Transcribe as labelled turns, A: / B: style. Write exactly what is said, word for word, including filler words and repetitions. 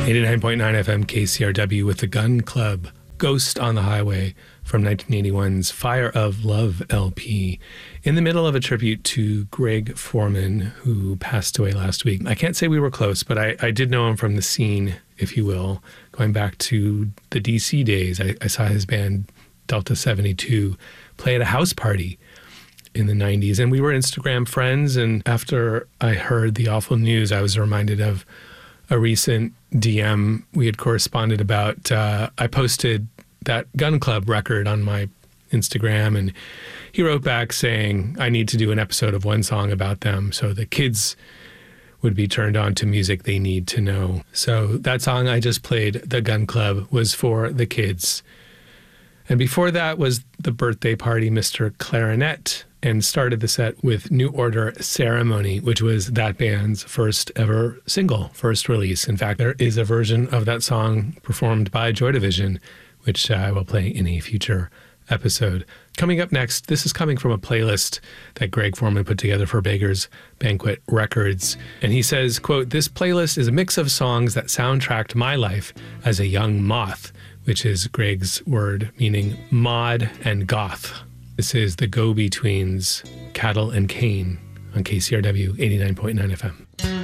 A: eighty-nine point nine F M K C R W with the Gun Club, Ghost on the Highway from nineteen eighty-one's Fire of Love L P, in the middle of a tribute to Greg Foreman, who passed away last week. I can't say we were close, but I, I did know him from the scene, if you will, going back to the D C days. I, I saw his band Delta seventy-two play at a house party in the nineties, and we were Instagram friends, and after I heard the awful news, I was reminded of a recent D M we had corresponded about. Uh, I posted that Gun Club record on my Instagram, and he wrote back saying, I need to do an episode of one song about them so the kids would be turned on to music they need to know. So that song I just played, The Gun Club, was for the kids. And before that was The Birthday Party, Mister Clarinet, and started the set with New Order Ceremony, which was that band's first ever single, first release. In fact, there is a version of that song performed by Joy Division, which I will play in a future episode. Coming up next, this is coming from a playlist that Greg Foreman put together for Beggars Banquet Records. And he says, quote, "This playlist is a mix of songs that soundtracked my life as a young moth," which is Greg's word meaning mod and goth. This is the Go-Betweens, Cattle and Cane on K C R W eighty-nine point nine F M.